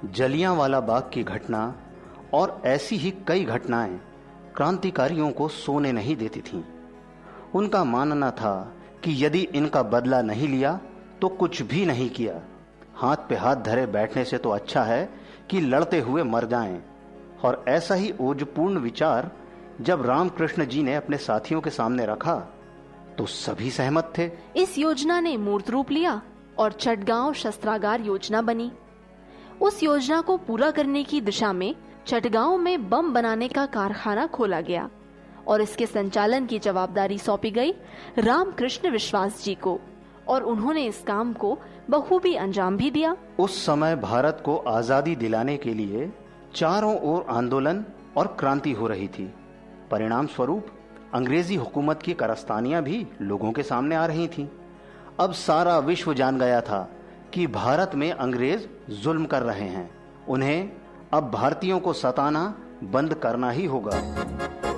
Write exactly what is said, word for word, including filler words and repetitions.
जलियांवाला बाग की घटना और ऐसी ही कई घटनाएं क्रांतिकारियों को सोने नहीं देती थीं। उनका मानना था कि यदि इनका बदला नहीं लिया तो कुछ भी नहीं किया। हाथ पे हाथ धरे बैठने से तो अच्छा है कि लड़ते हुए मर जाएं। और ऐसा ही ओजपूर्ण विचार जब रामकृष्ण जी ने अपने साथियों के सामने रखा तो सभी सहमत थे। इस योजना ने मूर्त रूप लिया और चटगांव शस्त्रागार योजना बनी। उस योजना को पूरा करने की दिशा में चटगांव में बम बनाने का कारखाना खोला गया और इसके संचालन की जवाबदारी सौंपी गई रामकृष्ण विश्वास जी को, और उन्होंने इस काम को बखूबी अंजाम भी दिया। उस समय भारत को आजादी दिलाने के लिए चारों ओर आंदोलन और क्रांति हो रही थी। परिणाम स्वरूप अंग्रेजी हुकूमत की कारस्तानियां भी लोगों के सामने आ रही थीं। अब सारा विश्व जान गया था कि भारत में अंग्रेज जुल्म कर रहे हैं। उन्हें अब भारतीयों को सताना बंद करना ही होगा।